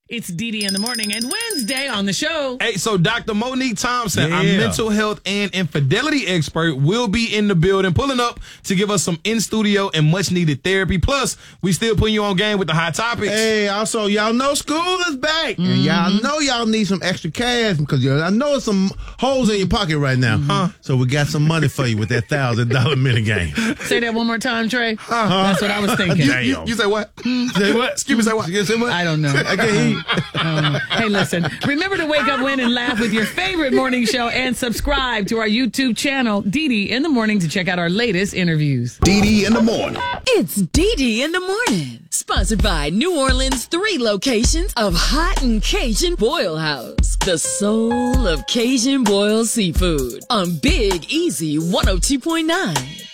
It's Dee in the morning and Wednesday on the show. Hey, so Dr. Monique Thompson, our mental health and infidelity expert, will be in the building, pulling up to give us some in-studio and much-needed therapy. Plus, we still putting you on game with the hot topics. Hey, also, y'all know school is back. And y'all know y'all need some extra cash because I know there's some holes in your pocket right now. So we got some money for you with that $1,000 minigame. Say that one more time, Trey. That's what I was thinking. You say what? Say what? Excuse me, say what? You say what? I don't know. I can't hear you. Hey, listen, remember to wake up, win, and laugh with your favorite morning show and subscribe to our YouTube channel, Dee in the Morning, to check out our latest interviews. Dee in the Morning. It's Dee in the Morning. Sponsored by New Orleans' 3 locations of Hot and Cajun Boil House. The soul of Cajun boiled seafood on Big Easy 102.9.